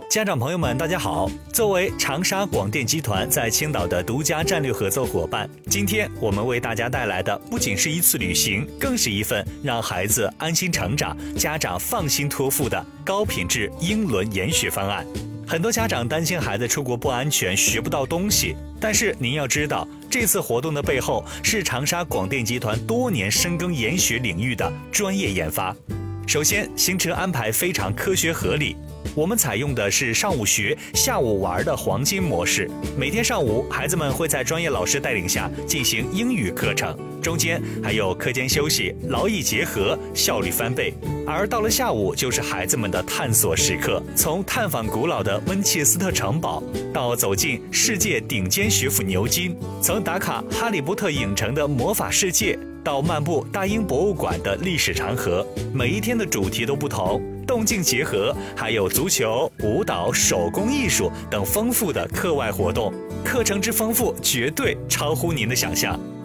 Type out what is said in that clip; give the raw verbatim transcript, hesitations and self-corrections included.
家长朋友们，大家好！作为长沙广电集团在青岛的独家战略合作伙伴，今天我们为大家带来的不仅是一次旅行，更是一份让孩子安心成长、家长放心托付的高品质英伦研学方案。很多家长担心孩子出国不安全，学不到东西，但是您要知道，这次活动的背后是长沙广电集团多年深耕研学领域的专业研发。首先，行程安排非常科学合理。我们采用的是上午学、下午玩的黄金模式。每天上午，孩子们会在专业老师带领下进行英语课程，中间还有课间休息，劳逸结合，效率翻倍。而到了下午，就是孩子们的探索时刻，从探访古老的温切斯特城堡，到走进世界顶尖学府牛津，从打卡哈利波特影城的魔法世界，到漫步大英博物馆的历史长河，每一天的主题都不同，动静结合，还有足球、舞蹈、手工艺术等丰富的课外活动，课程之丰富绝对超乎您的想象。